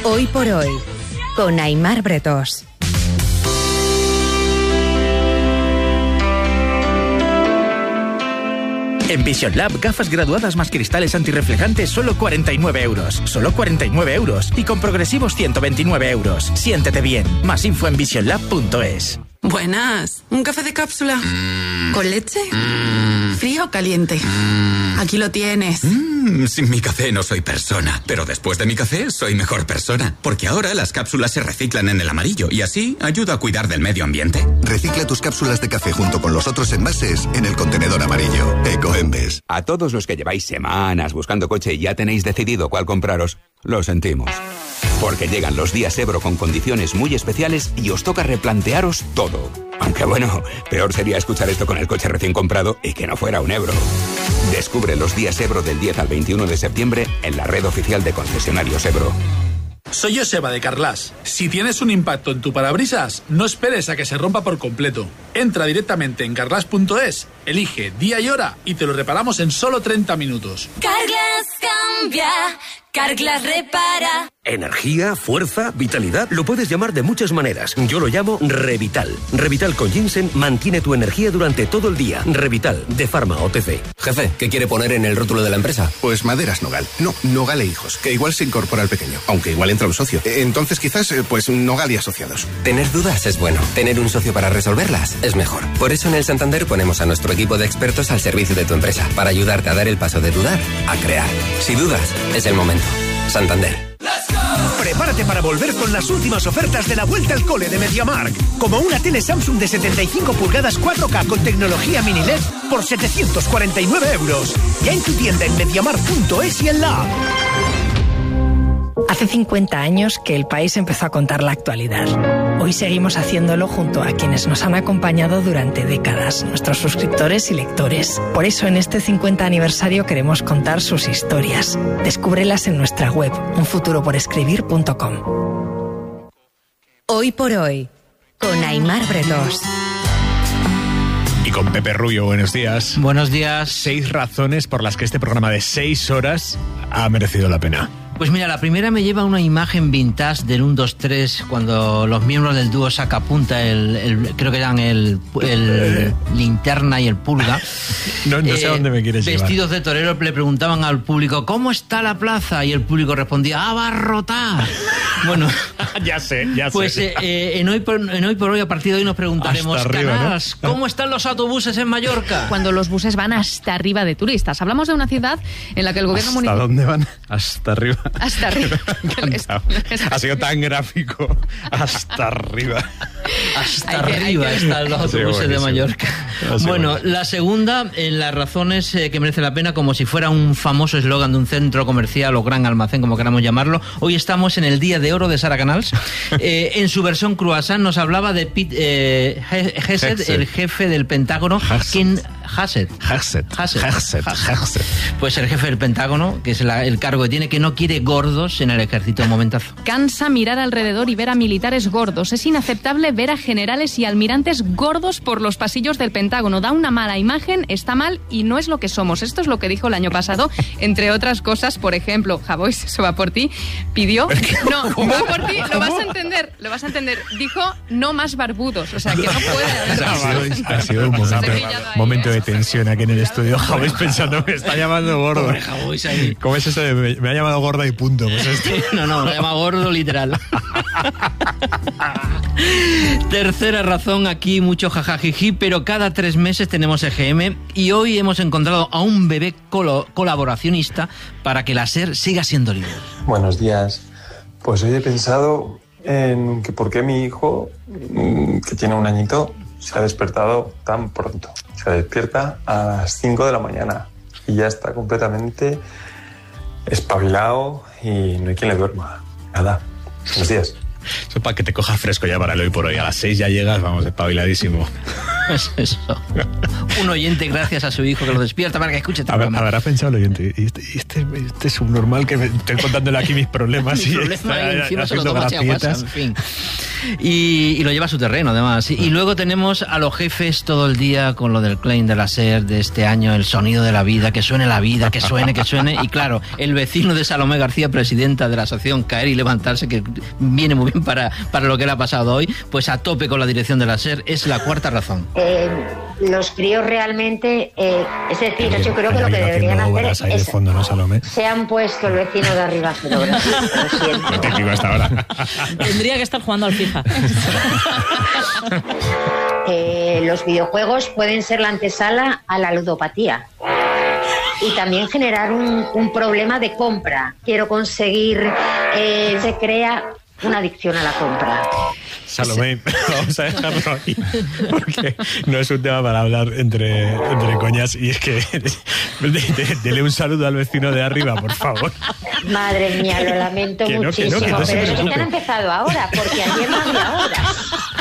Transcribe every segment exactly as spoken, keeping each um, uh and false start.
Hoy por hoy, con Aimar Bretós. En Vision Lab, gafas graduadas más cristales antirreflejantes, solo cuarenta y nueve euros. Solo cuarenta y nueve euros. Y con progresivos ciento veintinueve euros. Siéntete bien. Más info en vision lab punto es. Buenas. ¿Un café de cápsula? Mm. ¿Con leche? Mm. ¿Frío o caliente? Mm. Aquí lo tienes. Mm. Sin mi café no soy persona, pero después de mi café soy mejor persona, porque ahora las cápsulas se reciclan en el amarillo y así ayuda a cuidar del medio ambiente. Recicla tus cápsulas de café junto con los otros envases en el contenedor amarillo. Ecoembes. A todos los que lleváis semanas buscando coche y ya tenéis decidido cuál compraros, lo sentimos. Porque llegan los días Ebro con condiciones muy especiales y os toca replantearos todo. Aunque bueno, peor sería escuchar esto con el coche recién comprado y que no fuera un Ebro. Descubre los días Ebro del diez al veintiuno de septiembre en la red oficial de concesionarios Ebro. Soy Joseba de Carglass. Si tienes un impacto en tu parabrisas, no esperes a que se rompa por completo. Entra directamente en carglass punto es, elige día y hora y te lo reparamos en solo treinta minutos. Carglass cambia, Carglass repara. Energía, fuerza, vitalidad, lo puedes llamar de muchas maneras. Yo lo llamo Revital. Revital con ginseng mantiene tu energía durante todo el día. Revital, de Pharma O T C. Jefe, ¿qué quiere poner en el rótulo de la empresa? Pues Maderas Nogal. No, Nogal e Hijos, que igual se incorpora al pequeño, aunque igual entra un socio. Entonces quizás, pues Nogal y Asociados. Tener dudas es bueno. Tener un socio para resolverlas es mejor. Por eso en el Santander ponemos a nuestro equipo de expertos al servicio de tu empresa, para ayudarte a dar el paso de dudar a crear. Si dudas, es el momento. Santander. Prepárate para volver con las últimas ofertas de la vuelta al cole de MediaMarkt. Como una tele Samsung de setenta y cinco pulgadas cuatro K con tecnología mini L E D por setecientos cuarenta y nueve euros. Ya en tu tienda en mediamarkt punto es y en la app. Hace cincuenta años que el país empezó a contar la actualidad. Hoy seguimos haciéndolo junto a quienes nos han acompañado durante décadas, nuestros suscriptores y lectores. Por eso en este cincuenta aniversario queremos contar sus historias. Descúbrelas en nuestra web, un futuro por escribir punto com. Hoy por hoy, con Aimar Bretós. Y con Pepe Rubio, buenos días. Buenos días. Seis razones por las que este programa de seis horas ha merecido la pena. Pues mira, la primera me lleva a una imagen vintage del uno, dos, tres, cuando los miembros del dúo Sacapunta, el, el, creo que eran el, el Linterna y el Pulga. No, no sé a eh, dónde me quieres llevar. Vestidos de torero le preguntaban al público, ¿cómo está la plaza? Y el público respondía, ¡abarrotada! Bueno, ya sé, ya pues, sé. Pues eh, en, hoy por, en hoy por hoy, a partir de hoy nos preguntaremos, arriba, Canals, ¿no? ¿Cómo están los autobuses en Mallorca? Cuando los buses van hasta arriba de turistas. Hablamos de una ciudad en la que el gobierno municipal... ¿Hasta dónde van? Hasta arriba. Hasta arriba. Ha sido tan gráfico. Hasta arriba. Hasta que, arriba que... están los autobuses de Mallorca. Bueno, la segunda, en las razones eh, que merece la pena, como si fuera un famoso eslogan de un centro comercial o gran almacén, como queramos llamarlo. Hoy estamos en el Día de Oro de Sara Canals. Eh, en su versión croissant nos hablaba de Pete eh, Hegseth, el jefe del Pentágono. Quien, Hegseth. Hegseth. Hegseth. Hegseth. Pues el jefe del Pentágono, que es la, el cargo que tiene, que no quiere gordos en el ejército. Un momentazo. Cansa mirar alrededor y ver a militares gordos. Es inaceptable ver a generales y almirantes gordos por los pasillos del Pentágono. Da una mala imagen, está mal y no es lo que somos. Esto es lo que dijo el año pasado. Entre otras cosas, por ejemplo, Javois, eso va por ti, pidió... No, va por ti, lo vas a entender, lo vas a entender. Dijo no más barbudos, o sea, que no puede haber... Ha sido, ha sido un momento, momento de tensión aquí en el estudio. Javois pensando, me está llamando gordo. Pobre Javois ahí. ¿Cómo es eso de me, me ha llamado gorda y punto? Pues esto. No, no, me llama gordo literal. Tercera razón, aquí mucho jajajiji, pero cada tres meses tenemos E G M y hoy hemos encontrado a un bebé colo- colaboracionista para que la SER siga siendo líder. Buenos días. Pues hoy he pensado en que por qué mi hijo, que tiene un añito, se ha despertado tan pronto. Se despierta a las cinco de la mañana y ya está completamente espabilado y no hay quien le duerma. Nada. Buenos días. Eso es para que te cojas fresco ya para el hoy por hoy. A las seis ya llegas, vamos, espabiladísimo. Es eso. un oyente gracias a su hijo que lo despierta para que escuche este programa. Habrá pensado el oyente, este, este, este subnormal que me estoy contándole aquí mis problemas mis y problemas está, y encima se lo haciendo toma así a WhatsApp, gracietas. en fin. Y, y lo lleva a su terreno, además. Y, y luego tenemos a los jefes todo el día con lo del claim de la SER de este año, el sonido de la vida, que suene la vida, que suene, que suene. Y claro, el vecino de Salomé García, presidenta de la asociación Caer y Levantarse, que viene muy bien para, para lo que le ha pasado hoy, pues a tope con la dirección de la SER, es la cuarta razón. Eh, los críos realmente, eh, es decir, yo creo que lo que deberían hacer es, ahí de fondo, ¿no, Salomé? se han puesto el vecino de arriba a hacer obras. Lo siento. No te digo hasta ahora. Tendría que estar jugando al FIFA. Eh, los videojuegos pueden ser la antesala a la ludopatía y también generar un, un problema de compra. Quiero conseguir, eh, se crea una adicción a la compra. Salomé, vamos a dejarlo aquí, porque no es un tema para hablar entre, entre coñas, y es que de, de, dele un saludo al vecino de arriba, por favor. Madre mía, lo lamento que no, muchísimo, que no, que no pero es que preocupe. han empezado ahora, porque ayer no había horas.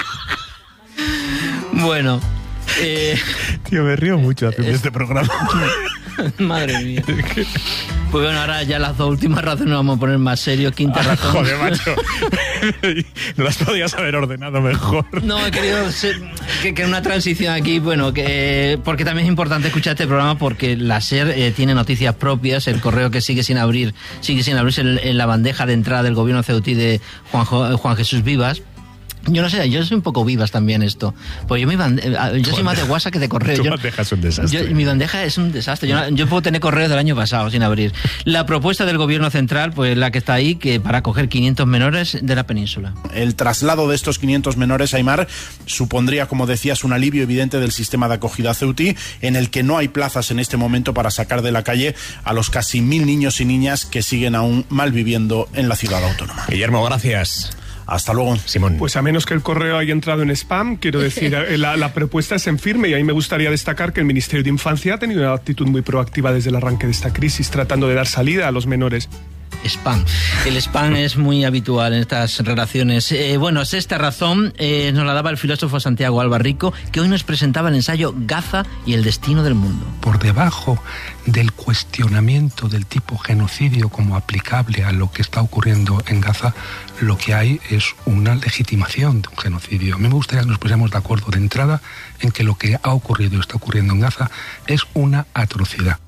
Bueno, eh... tío, me río mucho haciendo este programa. Madre mía. Pues bueno, ahora ya las dos últimas razones vamos a poner más serios. Quinta razón. Joder, macho. No las podías haber ordenado mejor. No, he querido ser, que, que una transición aquí, bueno, que porque también es importante escuchar este programa porque la SER eh, tiene noticias propias, el correo que sigue sin abrir, sigue sin abrirse en, en la bandeja de entrada del gobierno ceutí de Juan, Juan Jesús Vivas. Yo no sé, yo soy un poco Vivas también esto. Pues yo mi bande- yo soy más de WhatsApp que de correo. Tu yo, bandeja es un desastre. Yo, mi bandeja es un desastre. Yo, no- yo puedo tener correos del año pasado sin abrir. La propuesta del gobierno central, pues la que está ahí, que para acoger quinientos menores de la península. El traslado de estos quinientos menores, Aimar, supondría, como decías, un alivio evidente del sistema de acogida ceutí, en el que no hay plazas en este momento para sacar de la calle a los casi mil niños y niñas que siguen aún malviviendo en la ciudad autónoma. Guillermo, gracias. Hasta luego. Simón. Pues a menos que el correo haya entrado en spam, quiero decir, la, la propuesta es en firme y a mí me gustaría destacar que el Ministerio de Infancia ha tenido una actitud muy proactiva desde el arranque de esta crisis, tratando de dar salida a los menores. Spam. El spam es muy habitual en estas relaciones. Eh, bueno, sexta razón eh, nos la daba el filósofo Santiago Albarrico, que hoy nos presentaba el ensayo Gaza y el destino del mundo. Por debajo del cuestionamiento del tipo genocidio como aplicable a lo que está ocurriendo en Gaza, lo que hay es una legitimación de un genocidio. A mí me gustaría que nos pusiéramos de acuerdo de entrada en que lo que ha ocurrido y está ocurriendo en Gaza es una atrocidad.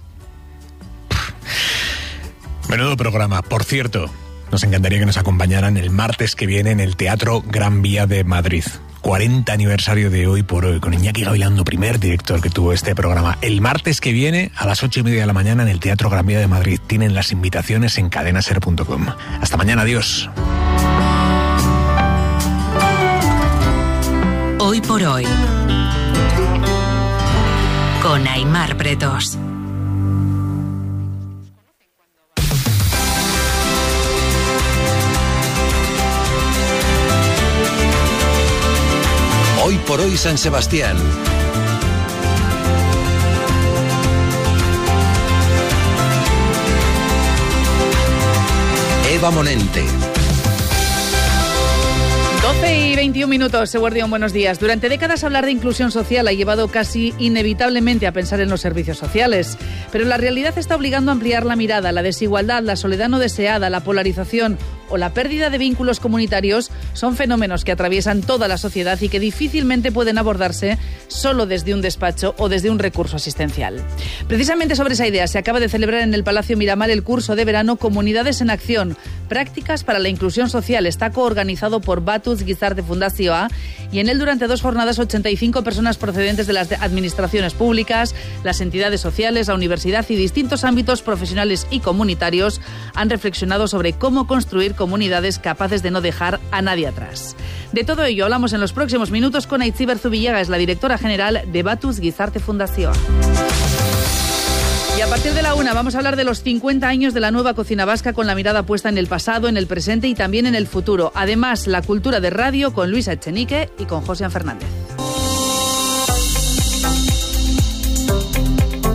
Menudo programa. Por cierto, nos encantaría que nos acompañaran el martes que viene en el Teatro Gran Vía de Madrid. cuarenta aniversario de Hoy por Hoy, con Iñaki Gavilando, primer director que tuvo este programa. El martes que viene, a las ocho y media de la mañana, en el Teatro Gran Vía de Madrid. Tienen las invitaciones en cadena ser punto com. Hasta mañana, adiós. Hoy por Hoy. Con Aimar Bretos. Hoy por Hoy San Sebastián. Eva Monente. doce y veintiún minutos, Eguardión, buenos días. Durante décadas hablar de inclusión social ha llevado casi inevitablemente a pensar en los servicios sociales. Pero la realidad está obligando a ampliar la mirada. La desigualdad, la soledad no deseada, la polarización o la pérdida de vínculos comunitarios son fenómenos que atraviesan toda la sociedad y que difícilmente pueden abordarse solo desde un despacho o desde un recurso asistencial. Precisamente sobre esa idea se acaba de celebrar en el Palacio Miramar el curso de verano Comunidades en Acción, Prácticas para la Inclusión Social. Está coorganizado por Batuz Gizarte Fundazioa y en él durante dos jornadas ochenta y cinco personas procedentes de las administraciones públicas, las entidades sociales, la universidad y distintos ámbitos profesionales y comunitarios han reflexionado sobre cómo construir comunidades capaces de no dejar a nadie atrás. De todo ello hablamos en los próximos minutos con Aitziber Zubillaga, es la directora general de Batuz Gizarte Fundazioa. Y a partir de la una vamos a hablar de los cincuenta años de la nueva cocina vasca con la mirada puesta en el pasado, en el presente y también en el futuro. Además, la cultura de radio con Luisa Echenique y con José Fernández.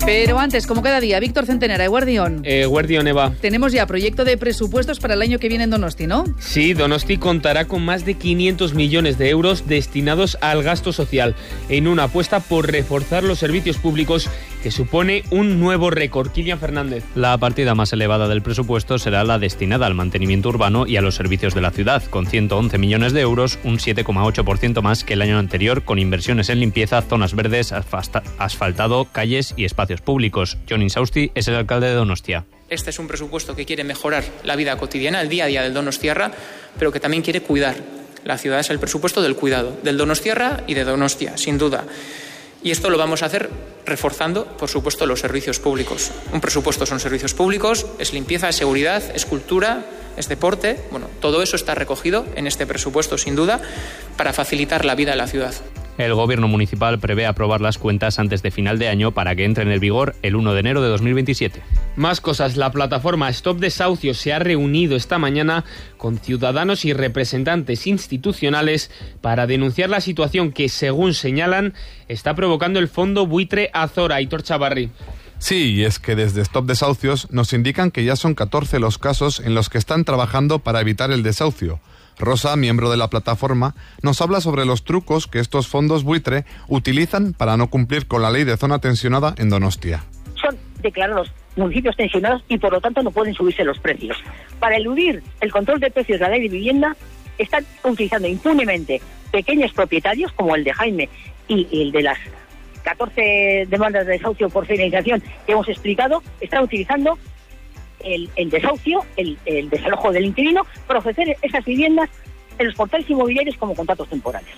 Pero antes, como cada día, Víctor Centenera, Eguardión. Eguardión, Eva. Tenemos ya proyecto de presupuestos para el año que viene en Donosti, ¿no? Sí, Donosti contará con más de quinientos millones de euros destinados al gasto social, en una apuesta por reforzar los servicios públicos que supone un nuevo récord. Kilian Fernández. La partida más elevada del presupuesto será la destinada al mantenimiento urbano y a los servicios de la ciudad, con ciento once millones de euros, un siete coma ocho por ciento más que el año anterior, con inversiones en limpieza, zonas verdes, asfaltado, calles y espacios públicos. Jon Insausti es el alcalde de Donostia. Este es un presupuesto que quiere mejorar la vida cotidiana, el día a día del donostiarra, pero que también quiere cuidar. La ciudad es el presupuesto del cuidado, del donostiarra y de Donostia, sin duda. Y esto lo vamos a hacer reforzando, por supuesto, los servicios públicos. Un presupuesto son servicios públicos, es limpieza, es seguridad, es cultura, es deporte. Bueno, todo eso está recogido en este presupuesto, sin duda, para facilitar la vida en la ciudad. El gobierno municipal prevé aprobar las cuentas antes de final de año para que entren en vigor el uno de enero de dos mil veintisiete. Más cosas. La plataforma Stop Desahucios se ha reunido esta mañana con ciudadanos y representantes institucionales para denunciar la situación que, según señalan, está provocando el fondo buitre Azora. Aitor Chavarri. Sí, y es que desde Stop Desahucios nos indican que ya son catorce los casos en los que están trabajando para evitar el desahucio. Rosa, miembro de la plataforma, nos habla sobre los trucos que estos fondos buitre utilizan para no cumplir con la ley de zona tensionada en Donostia. Son declarados municipios tensionados y por lo tanto no pueden subirse los precios. Para eludir el control de precios de la ley de vivienda, están utilizando impunemente pequeños propietarios como el de Jaime y el de las catorce demandas de desahucio por finalización que hemos explicado, están utilizando El, el desahucio, el, el desalojo del inquilino, para ofrecer esas viviendas en los portales inmobiliarios como contratos temporales.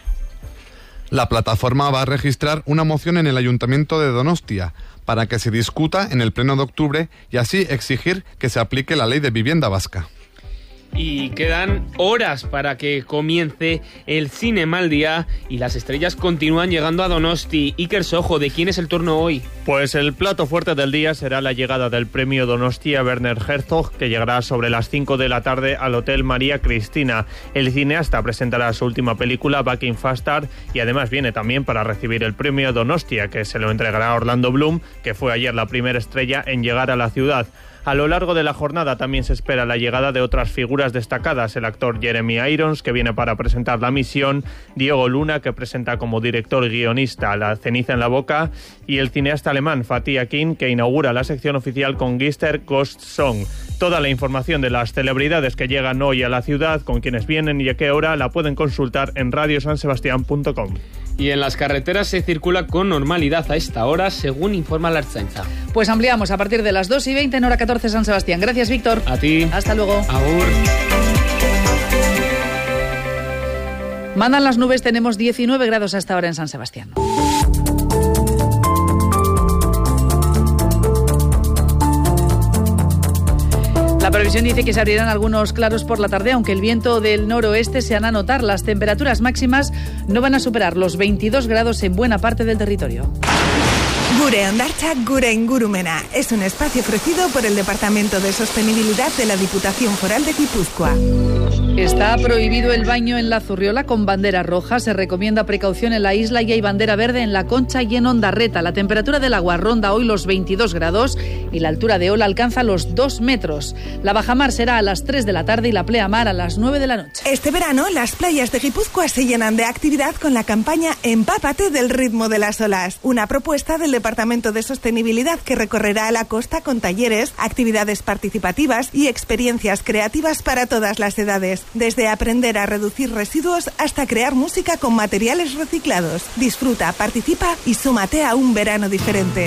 La plataforma va a registrar una moción en el Ayuntamiento de Donostia para que se discuta en el pleno de octubre y así exigir que se aplique la ley de vivienda vasca. Y quedan horas para que comience el Cinema al Día y las estrellas continúan llegando a Donosti. Iker Sojo, ¿de quién es el turno hoy? Pues el plato fuerte del día será la llegada del premio Donostia Werner Herzog, que llegará sobre las cinco de la tarde al Hotel María Cristina. El cineasta presentará su última película, Back in Faster, y además viene también para recibir el premio Donostia, que se lo entregará a Orlando Bloom, que fue ayer la primera estrella en llegar a la ciudad. A lo largo de la jornada también se espera la llegada de otras figuras destacadas, el actor Jeremy Irons, que viene para presentar La Misión, Diego Luna, que presenta como director y guionista La ceniza en la boca, y el cineasta alemán Fatih Akin, que inaugura la sección oficial con Gister Ghost Song. Toda la información de las celebridades que llegan hoy a la ciudad, con quienes vienen y a qué hora, la pueden consultar en radio san sebastián punto com. Y en las carreteras se circula con normalidad a esta hora, según informa la Ertzaintza. Pues ampliamos a partir de las dos y veinte en hora catorce San Sebastián. Gracias, Víctor. A ti. Hasta luego. Agur. Mandan las nubes, tenemos diecinueve grados hasta ahora en San Sebastián. La previsión dice que se abrirán algunos claros por la tarde, aunque el viento del noroeste se hará a notar. Las temperaturas máximas no van a superar los veintidós grados en buena parte del territorio. Gure Ondartza, Gure Ingurumena es un espacio ofrecido por el Departamento de Sostenibilidad de la Diputación Foral de Guipúzcoa. Está prohibido el baño en la Zurriola con bandera roja. Se recomienda precaución en la isla y hay bandera verde en la Concha y en Ondarreta. La temperatura del agua ronda hoy los veintidós grados y la altura de ola alcanza los dos metros. La bajamar será a las tres de la tarde y la pleamar a las nueve de la noche. Este verano las playas de Guipúzcoa se llenan de actividad con la campaña Empápate del ritmo de las olas. Una propuesta del Departamento de Sostenibilidad que recorrerá la costa con talleres, actividades participativas y experiencias creativas para todas las edades. Desde aprender a reducir residuos hasta crear música con materiales reciclados. Disfruta, participa y súmate a un verano diferente.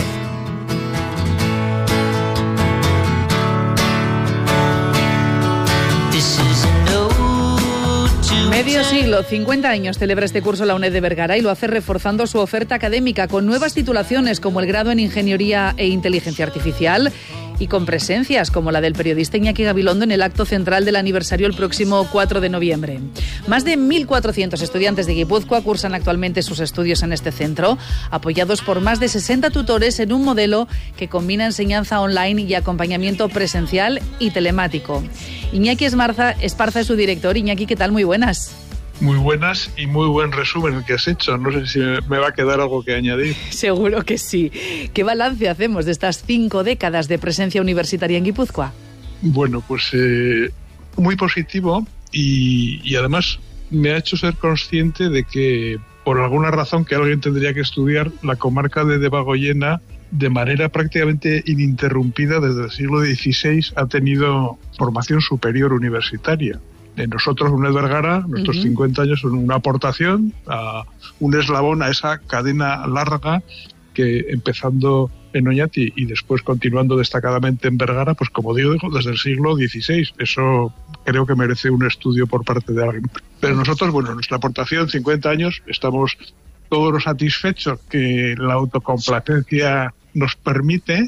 Medio siglo, cincuenta años celebra este curso la UNED de Vergara y lo hace reforzando su oferta académica con nuevas titulaciones como el grado en Ingeniería e Inteligencia Artificial y con presencias como la del periodista Iñaki Gabilondo en el acto central del aniversario el próximo cuatro de noviembre. Más de mil cuatrocientos estudiantes de Guipúzcoa cursan actualmente sus estudios en este centro, apoyados por más de sesenta tutores en un modelo que combina enseñanza online y acompañamiento presencial y telemático. Iñaki Esparza, Esparza es su director. Iñaki, ¿qué tal? Muy buenas. Muy buenas y muy buen resumen el que has hecho. No sé si me va a quedar algo que añadir. Seguro que sí. ¿Qué balance hacemos de estas cinco décadas de presencia universitaria en Guipúzcoa? Bueno, pues eh, muy positivo y, y además me ha hecho ser consciente de que por alguna razón que alguien tendría que estudiar, la comarca de Debagoyena, de manera prácticamente ininterrumpida desde el siglo dieciséis, ha tenido formación superior universitaria. De nosotros, UNED Vergara, nuestros uh-huh. cincuenta años son una aportación, a un eslabón a esa cadena larga que, empezando en Oñati y después continuando destacadamente en Vergara, pues como digo, desde el siglo dieciséis. Eso creo que merece un estudio por parte de alguien. Pero nosotros, bueno, nuestra aportación, cincuenta años, estamos todos los satisfechos que la autocomplacencia nos permite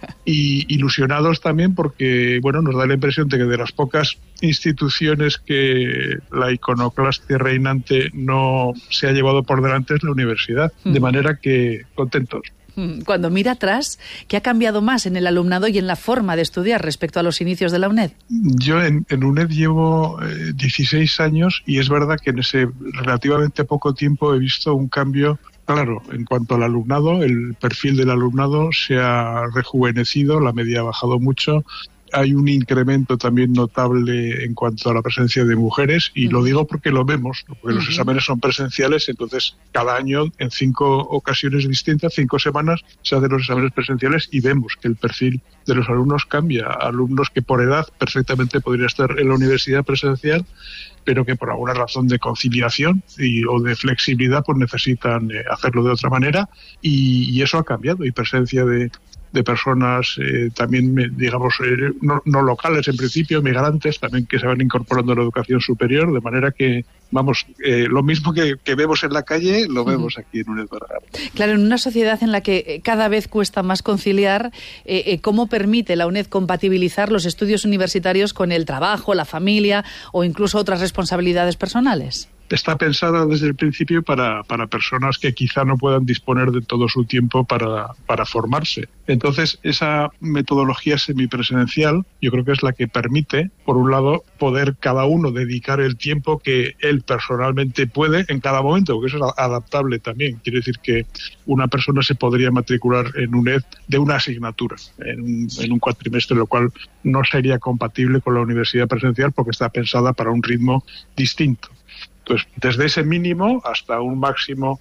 y ilusionados también porque, bueno, nos da la impresión de que de las pocas instituciones que la iconoclastia reinante no se ha llevado por delante es la universidad. De manera que contentos. Cuando mira atrás, ¿qué ha cambiado más en el alumnado y en la forma de estudiar respecto a los inicios de la UNED? Yo en, en UNED llevo eh, dieciséis años y es verdad que en ese relativamente poco tiempo he visto un cambio claro en cuanto al alumnado. El perfil del alumnado se ha rejuvenecido, la media ha bajado mucho. Hay un incremento también notable en cuanto a la presencia de mujeres y uh-huh. lo digo porque lo vemos, porque uh-huh. los exámenes son presenciales, entonces cada año en cinco ocasiones distintas, cinco semanas, se hacen los exámenes presenciales y vemos que el perfil de los alumnos cambia. Alumnos que por edad perfectamente podrían estar en la universidad presencial, pero que por alguna razón de conciliación y, o de flexibilidad pues necesitan eh, hacerlo de otra manera y, y eso ha cambiado. Y presencia de de personas eh, también, digamos, eh, no, no locales en principio, migrantes, también que se van incorporando a la educación superior, de manera que, vamos, eh, lo mismo que, que vemos en la calle, lo vemos uh-huh. aquí en UNED Vergara. Claro, en una sociedad en la que cada vez cuesta más conciliar, eh, eh, ¿cómo permite la UNED compatibilizar los estudios universitarios con el trabajo, la familia o incluso otras responsabilidades personales? Está pensada desde el principio para, para personas que quizá no puedan disponer de todo su tiempo para, para formarse. Entonces, esa metodología semipresencial yo creo que es la que permite, por un lado, poder cada uno dedicar el tiempo que él personalmente puede en cada momento, porque eso es adaptable también. Quiere decir que una persona se podría matricular en UNED de una asignatura, en un, en un cuatrimestre, lo cual no sería compatible con la universidad presencial porque está pensada para un ritmo distinto. Entonces, desde ese mínimo hasta un máximo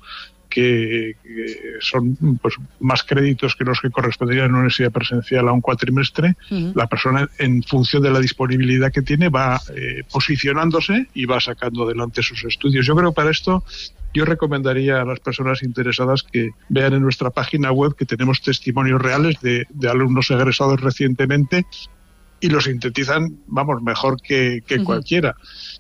que, que son pues más créditos que los que corresponderían a una universidad presencial a un cuatrimestre, uh-huh. la persona, en función de la disponibilidad que tiene, va eh, posicionándose y va sacando adelante sus estudios. Yo creo que para esto yo recomendaría a las personas interesadas que vean en nuestra página web que tenemos testimonios reales de, de alumnos egresados recientemente y los sintetizan, vamos, mejor que, que uh-huh. cualquiera.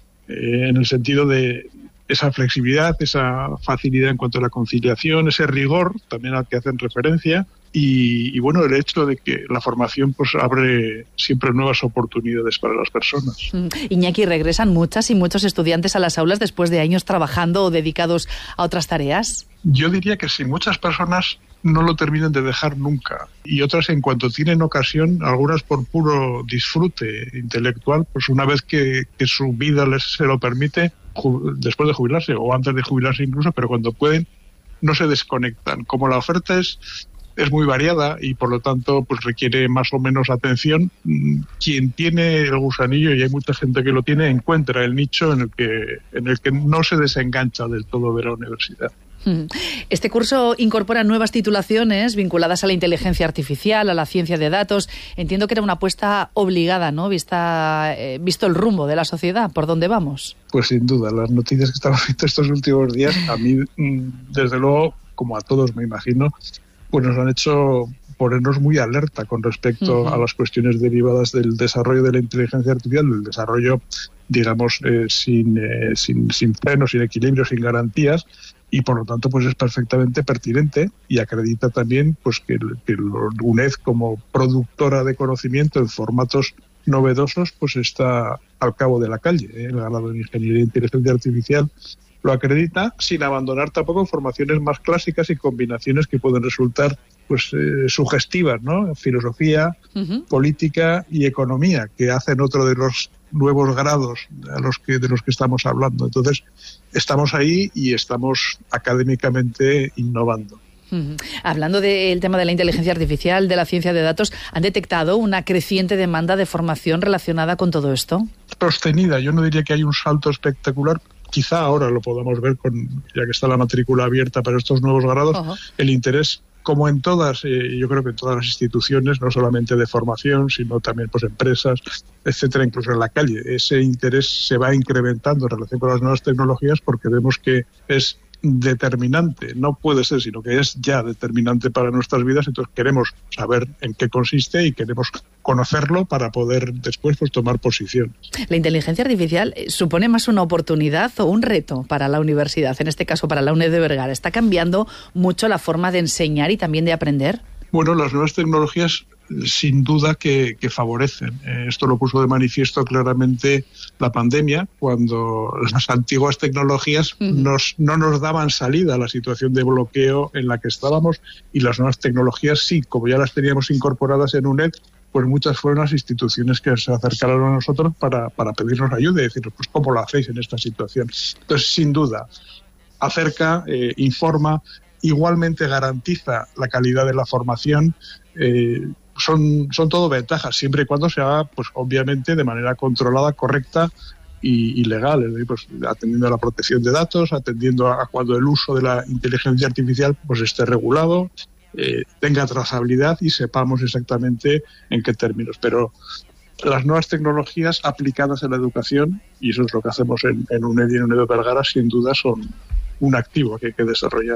Eh, en el sentido de esa flexibilidad, esa facilidad en cuanto a la conciliación, ese rigor también al que hacen referencia y, y bueno, el hecho de que la formación pues abre siempre nuevas oportunidades para las personas. Iñaki, ¿regresan muchas y muchos estudiantes a las aulas después de años trabajando o dedicados a otras tareas? Yo diría que sí, muchas personas no lo terminan de dejar nunca y otras en cuanto tienen ocasión, algunas por puro disfrute intelectual, pues una vez que, que su vida les se lo permite, ju- después de jubilarse o antes de jubilarse incluso, pero cuando pueden no se desconectan. Como la oferta es es muy variada y por lo tanto pues requiere más o menos atención, quien tiene el gusanillo, y hay mucha gente que lo tiene, encuentra el nicho en el que en el que no se desengancha del todo de la universidad. Este curso incorpora nuevas titulaciones vinculadas a la inteligencia artificial, a la ciencia de datos. Entiendo que era una apuesta obligada, ¿no? Vista, eh, visto el rumbo de la sociedad, ¿por dónde vamos? Pues sin duda, las noticias que estamos viendo estos últimos días, a mí, desde luego, como a todos me imagino, pues nos han hecho ponernos muy alerta con respecto uh-huh. a las cuestiones derivadas del desarrollo de la inteligencia artificial, del desarrollo, digamos, eh, sin, eh, sin, sin freno, sin equilibrio, sin garantías, y por lo tanto pues es perfectamente pertinente y acredita también pues que, que UNED como productora de conocimiento en formatos novedosos pues está al cabo de la calle, ¿eh? El grado de Ingeniería e Inteligencia Artificial lo acredita, sin abandonar tampoco formaciones más clásicas y combinaciones que pueden resultar pues eh, sugestivas, ¿no? Filosofía, uh-huh. política y economía, que hacen otro de los nuevos grados a los que, de los que estamos hablando. Entonces, estamos ahí y estamos académicamente innovando. Uh-huh. Hablando del tema de la inteligencia artificial, de la ciencia de datos, ¿han detectado una creciente demanda de formación relacionada con todo esto? Sostenida. Yo no diría que hay un salto espectacular. Quizá ahora lo podamos ver, con ya que está la matrícula abierta para estos nuevos grados, uh-huh. el interés, como en todas, eh, yo creo que en todas las instituciones, no solamente de formación, sino también pues empresas, etcétera, incluso en la calle. Ese interés se va incrementando en relación con las nuevas tecnologías porque vemos que es determinante, no puede ser, sino que es ya determinante para nuestras vidas. Entonces queremos saber en qué consiste y queremos conocerlo para poder después pues tomar posición. ¿La inteligencia artificial supone más una oportunidad o un reto para la universidad, en este caso para la UNED de Vergara? ¿Está cambiando mucho la forma de enseñar y también de aprender? Bueno, las nuevas tecnologías sin duda que, que favorecen. Eh, esto lo puso de manifiesto claramente la pandemia, cuando las antiguas tecnologías uh-huh. nos, no nos daban salida a la situación de bloqueo en la que estábamos, y las nuevas tecnologías sí, como ya las teníamos incorporadas en UNED, pues muchas fueron las instituciones que se acercaron a nosotros para, para pedirnos ayuda y decirnos, pues, ¿cómo lo hacéis en esta situación? Entonces, sin duda, acerca, eh, informa, igualmente garantiza la calidad de la formación. eh, son, son todo ventajas, siempre y cuando se haga, pues obviamente, de manera controlada, correcta y, y legal, ¿eh? Pues atendiendo a la protección de datos, atendiendo a, a cuando el uso de la inteligencia artificial pues esté regulado, eh, tenga trazabilidad y sepamos exactamente en qué términos. Pero las nuevas tecnologías aplicadas en la educación, y eso es lo que hacemos en, en UNED y en UNED de Vergara, sin duda son un activo que hay que desarrollar.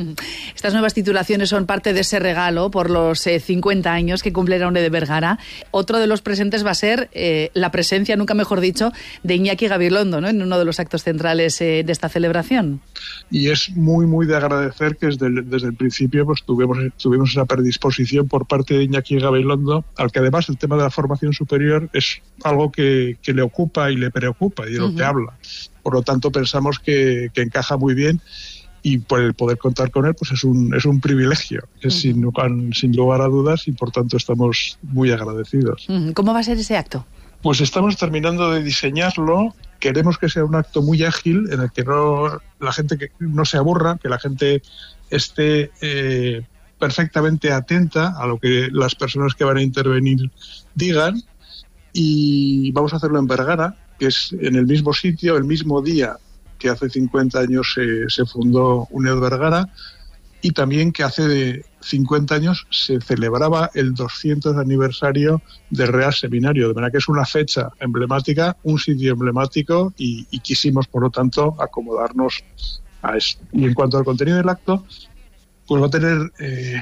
Estas nuevas titulaciones son parte de ese regalo por los eh, cincuenta años que cumple la UNED de Vergara. Otro de los presentes va a ser eh, la presencia, nunca mejor dicho, de Iñaki Gabilondo, ¿no?, en uno de los actos centrales eh, de esta celebración. Y es muy, muy de agradecer que desde el, desde el principio pues tuvimos, tuvimos esa predisposición por parte de Iñaki Gabilondo, al que además el tema de la formación superior es algo que, que le ocupa y le preocupa y de lo uh-huh. que habla. Por lo tanto, pensamos que, que encaja muy bien, y por el poder contar con él, pues es un es un privilegio, es sin, sin lugar a dudas, y por tanto estamos muy agradecidos. ¿Cómo va a ser ese acto? Pues estamos terminando de diseñarlo. Queremos que sea un acto muy ágil, en el que no la gente que no se aburra, que la gente esté eh, perfectamente atenta a lo que las personas que van a intervenir digan, y vamos a hacerlo en Vergara, que es en el mismo sitio, el mismo día que hace cincuenta años se, se fundó UNED Vergara, y también que hace cincuenta años se celebraba el doscientos aniversario del Real Seminario, de manera que es una fecha emblemática, un sitio emblemático, y, y quisimos, por lo tanto, acomodarnos a eso. Y en cuanto al contenido del acto, pues va a tener eh,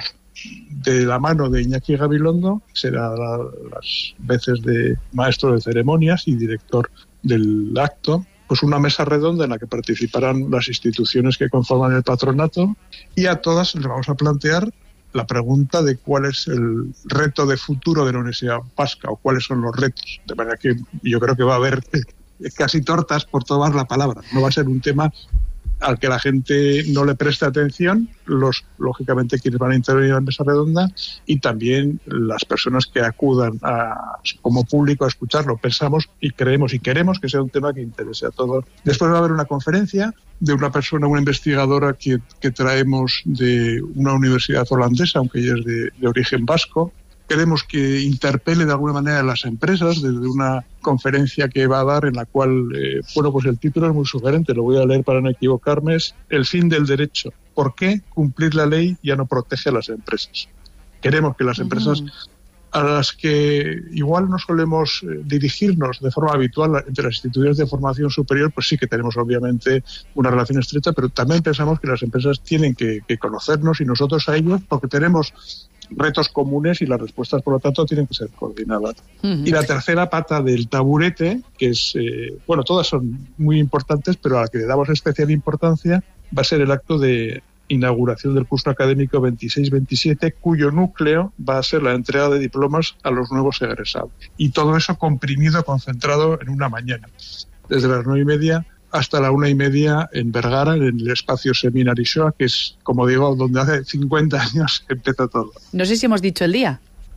de la mano de Iñaki Gabilondo, será la, las veces de maestro de ceremonias y director del acto, pues una mesa redonda en la que participarán las instituciones que conforman el patronato, y a todas les vamos a plantear la pregunta de cuál es el reto de futuro de la Universidad Vasca, o cuáles son los retos. De manera que yo creo que va a haber casi tortas por tomar la palabra. No va a ser un tema al que la gente no le preste atención, los lógicamente quienes van a intervenir en la mesa redonda, y también las personas que acudan a, como público a escucharlo. Pensamos y creemos y queremos que sea un tema que interese a todos. Después va a haber una conferencia de una persona, una investigadora que, que traemos de una universidad holandesa, aunque ella es de, de origen vasco. Queremos que interpele de alguna manera a las empresas desde una conferencia que va a dar, en la cual, eh, bueno, pues el título es muy sugerente, lo voy a leer para no equivocarme, es El fin del derecho. ¿Por qué cumplir la ley ya no protege a las empresas? Queremos que las empresas, a las que igual no solemos eh, dirigirnos de forma habitual entre las instituciones de formación superior, pues sí que tenemos obviamente una relación estrecha, pero también pensamos que las empresas tienen que, que conocernos, y nosotros a ellos, porque tenemos retos comunes y las respuestas, por lo tanto, tienen que ser coordinadas. Uh-huh. Y la tercera pata del taburete, que es, eh, bueno, todas son muy importantes, pero a la que le damos especial importancia, va a ser el acto de inauguración del curso académico veintiséis veintisiete, cuyo núcleo va a ser la entrega de diplomas a los nuevos egresados. Y todo eso comprimido, concentrado en una mañana, desde las nueve y media hasta la una y media en Vergara, en el espacio Seminari Shoa, que es, como digo, donde hace cincuenta años empezó todo. No sé si hemos dicho el día.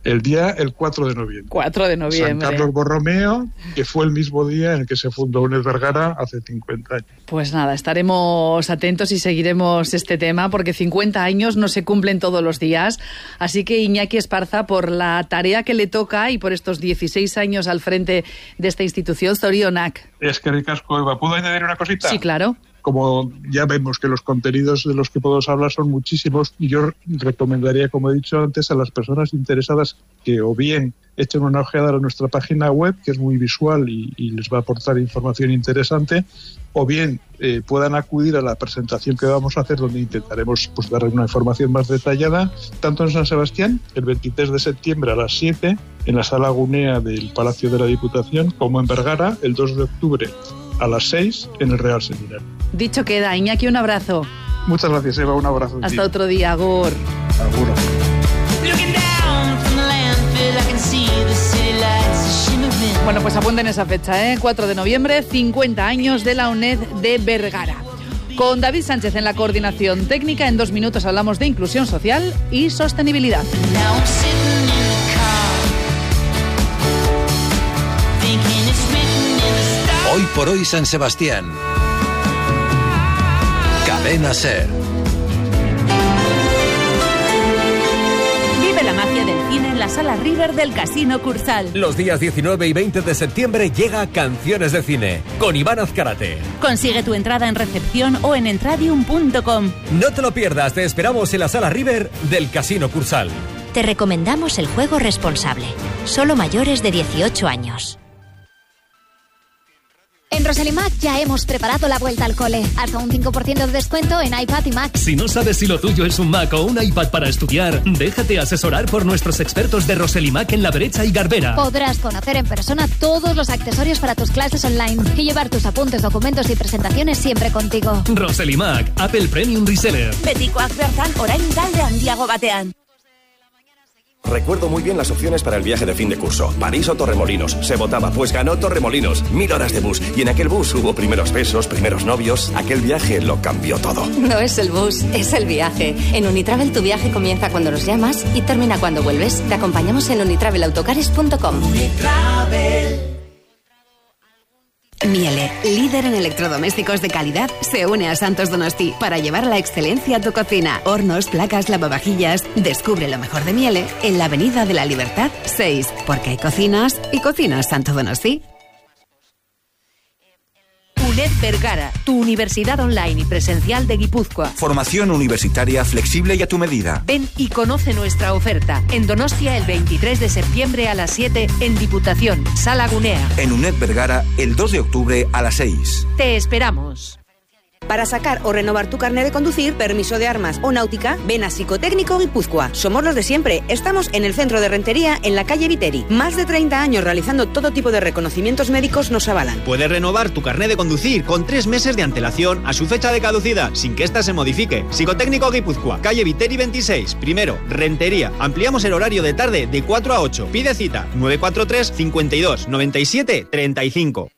El día, el cuatro de noviembre. cuatro de noviembre. San Carlos Borromeo, que fue el mismo día en el que se fundó UNED Vergara hace cincuenta años. Pues nada, estaremos atentos y seguiremos este tema, porque cincuenta años no se cumplen todos los días. Así que Iñaki Esparza, por la tarea que le toca y por estos dieciséis años al frente de esta institución, zorionak. Es que ricasco, Eva. ¿Puedo añadir una cosita? Sí, claro. Como ya vemos que los contenidos de los que podemos hablar son muchísimos, y yo recomendaría, como he dicho antes, a las personas interesadas que o bien echen una ojeada a nuestra página web, que es muy visual y, y les va a aportar información interesante, o bien eh, puedan acudir a la presentación que vamos a hacer, donde intentaremos pues, dar una información más detallada, tanto en San Sebastián, el veintitrés de septiembre a las siete, en la Sala Gunea del Palacio de la Diputación, como en Vergara, el dos de octubre a las seis, en el Real Seminario. Dicho queda, Iñaki, un abrazo. Muchas gracias, Eva, un abrazo. Hasta otro día, agur. Agur. Bueno, pues apunten esa fecha, ¿eh? cuatro de noviembre, cincuenta años de la UNED de Vergara. Con David Sánchez en la coordinación técnica, en dos minutos hablamos de inclusión social y sostenibilidad. Hoy por hoy San Sebastián. Cadena SER. Vive la magia del cine en la Sala River del Casino Cursal. Los días diecinueve y veinte de septiembre llega Canciones de Cine con Iván Azcárate. Consigue tu entrada en recepción o en entradium punto com. No te lo pierdas, te esperamos en la Sala River del Casino Cursal. Te recomendamos el juego responsable. Solo mayores de dieciocho años. En Roselimac ya hemos preparado la vuelta al cole. Hasta un cinco por ciento de descuento en iPad y Mac. Si no sabes si lo tuyo es un Mac o un iPad para estudiar, déjate asesorar por nuestros expertos de Roselimac en La Brecha y Garbera. Podrás conocer en persona todos los accesorios para tus clases online y llevar tus apuntes, documentos y presentaciones siempre contigo. Roselimac, Apple Premium Reseller. Betikoak bertan orain talde handiago batean. Recuerdo muy bien las opciones para el viaje de fin de curso. París o Torremolinos. Se votaba, pues ganó Torremolinos. Mil horas de bus. Y en aquel bus hubo primeros besos, primeros novios. Aquel viaje lo cambió todo. No es el bus, es el viaje. En Unitravel tu viaje comienza cuando nos llamas y termina cuando vuelves. Te acompañamos en unitravel autocares punto com. Unitravel. Miele, líder en electrodomésticos de calidad, se une a Santos Donosti para llevar la excelencia a tu cocina. Hornos, placas, lavavajillas. Descubre lo mejor de Miele en la Avenida de la Libertad seis, porque hay cocinas y cocinas Santos Donosti. UNED Vergara, tu universidad online y presencial de Guipúzcoa. Formación universitaria flexible y a tu medida. Ven y conoce nuestra oferta. En Donostia el veintitrés de septiembre a las siete, en Diputación, Sala Gunea. En UNED Vergara el dos de octubre a las seis. Te esperamos. Para sacar o renovar tu carnet de conducir, permiso de armas o náutica, ven a Psicotécnico Guipúzcoa. Somos los de siempre. Estamos en el centro de Rentería, en la calle Viteri. Más de treinta años realizando todo tipo de reconocimientos médicos nos avalan. Puedes renovar tu carnet de conducir con tres meses de antelación a su fecha de caducidad, sin que ésta se modifique. Psicotécnico Guipúzcoa, calle Viteri veintiséis, primero, Rentería. Ampliamos el horario de tarde de cuatro a ocho. Pide cita nueve cuatro tres, cincuenta y dos, noventa y siete, treinta y cinco.